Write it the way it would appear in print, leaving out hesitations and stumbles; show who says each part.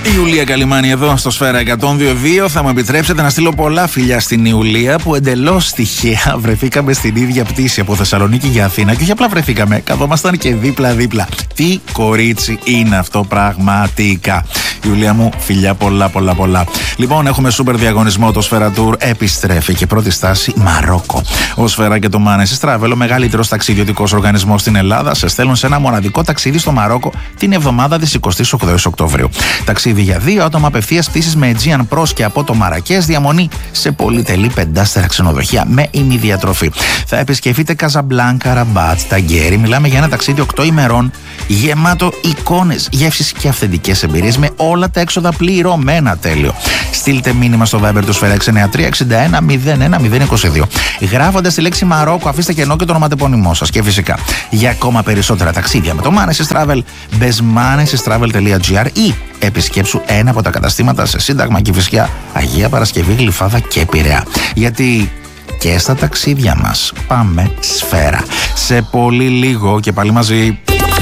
Speaker 1: Η Ιουλία Καλιμάνη εδώ στο Σφαίρα 102.2. Θα μου επιτρέψετε να στείλω πολλά φιλιά στην Ιουλία, που εντελώς τυχαία βρεθήκαμε στην ίδια πτήση από Θεσσαλονίκη για Αθήνα. Και όχι απλά βρεθήκαμε, καθόμασταν και δίπλα-δίπλα. Τι κορίτσι είναι αυτό πραγματικά. Ιουλία μου, φιλιά πολλά. Λοιπόν, έχουμε σούπερ διαγωνισμό. Το Σφαίρα Tour επιστρέφει και πρώτη στάση Μαρόκο. Ο Σφαίρα και το Manesis Travel, ο μεγαλύτερος ταξιδιωτικός οργανισμός στην Ελλάδα, σε στέλνουν σε ένα μοναδικό ταξίδι στο Μαρόκο την εβδομάδα της 28 Οκτωβρίου. Ταξίδι για 2 άτομα, απευθείας πτήσεις με Aegean Pros και από το Μαρακές, διαμονή σε πολυτελή 5στερα ξενοδοχεία με ημιδιατροφή. Θα επισκεφτείτε Καζαμπλάνκα, Ραμπάτ, Ταγκέρι. Μιλάμε για ένα ταξίδι 8 ημερών γεμάτο εικόνες, γεύσεις και αυθεντικές εμπειρίες, με όλα τα έξοδα πληρωμένα. Τέλειο. Στείλτε μήνυμα στο Viber του Σφαίρα 693 61 01 022. Γράφοντας τη λέξη Μαρόκο, αφήστε κενό και το ονοματεπώνυμό σας. Και φυσικά, για ακόμα περισσότερα ταξίδια με το Manesis Travel, μπες manesistravel.gr ή επισκέψου ένα από τα καταστήματα σε Σύνταγμα, Κηφισιά, Αγία Παρασκευή, Γλυφάδα και Πειραιά. Γιατί και στα ταξίδια μας πάμε Σφαίρα. Σε πολύ λίγο και πάλι μαζί.